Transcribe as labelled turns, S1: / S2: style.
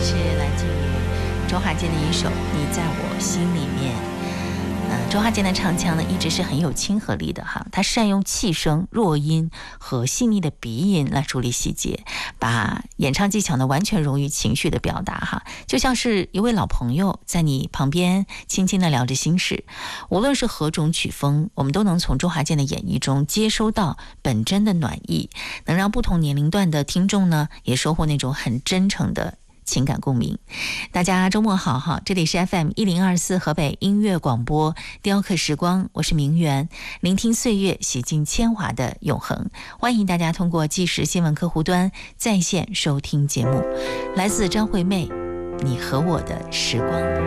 S1: 是来自于周华健的一首《你在我心里面》。周华健的唱腔呢，一直是很有亲和力的哈。他善用气声、弱音和细腻的鼻音来处理细节，把演唱技巧呢完全融于情绪的表达哈，就像是一位老朋友在你旁边轻轻的聊着心事。无论是何种曲风，我们都能从周华健的演绎中接收到本真的暖意，能让不同年龄段的听众呢也收获那种很真诚的情感共鸣。大家周末好哈，这里是 FM1024 河北音乐广播雕刻时光，我是明媛，聆听岁月洗尽铅华的永恒。欢迎大家通过即时新闻客户端在线收听节目，来自张惠妹，你和我的时光。